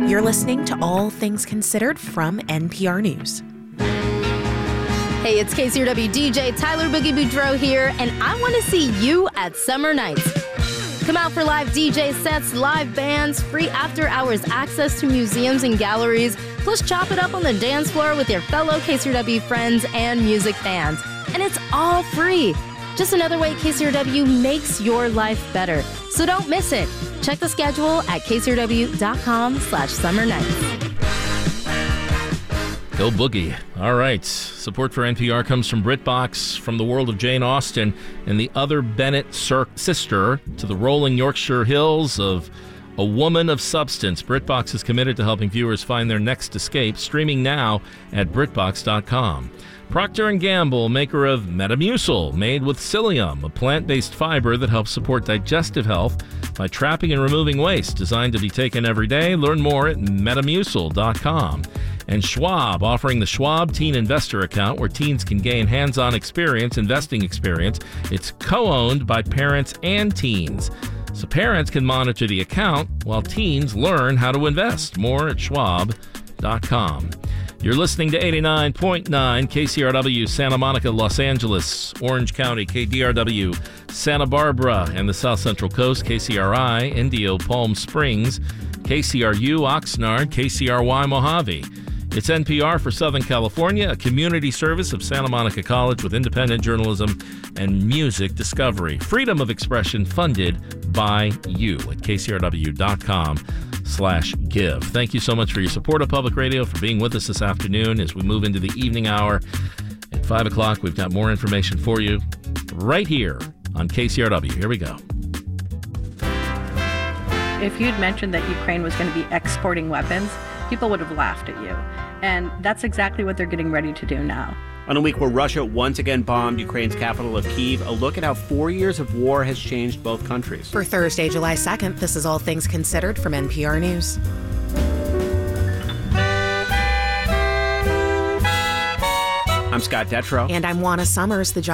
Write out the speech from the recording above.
You're listening to All Things Considered from NPR News. Hey, it's KCRW DJ Tyler Boogie Boudreaux here, and I want to see you at Summer Nights. Come out for live DJ sets, live bands, free after-hours access to museums and galleries, plus chop it up on the dance floor with your fellow KCRW friends and music fans. And it's all free. Just another way KCRW makes your life better. So don't miss it. Check the schedule at kcrw.com/summer nights. Go Boogie. All right. Support for NPR comes from BritBox, from the world of Jane Austen and the other Bennett sister to the rolling Yorkshire hills of A Woman of Substance. BritBox is committed to helping viewers find their next escape, streaming now at BritBox.com. Procter & Gamble, maker of Metamucil, made with psyllium, a plant-based fiber that helps support digestive health by trapping and removing waste, designed to be taken every day. Learn more at Metamucil.com. And Schwab, offering the Schwab Teen Investor Account, where teens can gain hands-on investing experience. It's co-owned by parents and teens, so parents can monitor the account while teens learn how to invest. More at Schwab.com. You're listening to 89.9 KCRW, Santa Monica, Los Angeles, Orange County, KDRW, Santa Barbara, and the South Central Coast, KCRI, Indio, Palm Springs, KCRU, Oxnard, KCRY, Mojave. It's NPR for Southern California, a community service of Santa Monica College with independent journalism and music discovery. Freedom of expression funded by you at kcrw.com/give. Thank you so much for your support of public radio, for being with us this afternoon as we move into the evening hour. At 5 o'clock, we've got more information for you right here on KCRW. Here we go. If you'd mentioned that Ukraine was going to be exporting weapons, people would have laughed at you. And that's exactly what they're getting ready to do now. On a week where Russia once again bombed Ukraine's capital of Kyiv, a look at how 4 years of war has changed both countries. For Thursday, July 2nd, this is All Things Considered from NPR News. I'm Scott Detrow. And I'm Juana Summers. The